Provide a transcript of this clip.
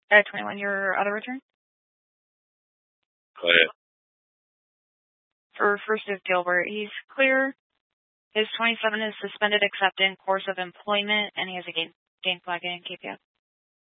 21, your other return? Go ahead. For first is Gilbert. He's clear. His 27 is suspended except in course of employment, and he has a gain flag and KPF.